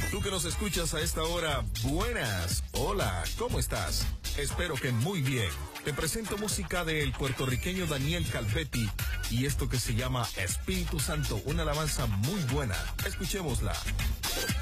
Tú que nos escuchas a esta hora, buenas. Hola, ¿cómo estás? Espero que muy bien. Te presento música del puertorriqueño Daniel Calvetti y esto que se llama Espíritu Santo, una alabanza muy buena. Escuchémosla.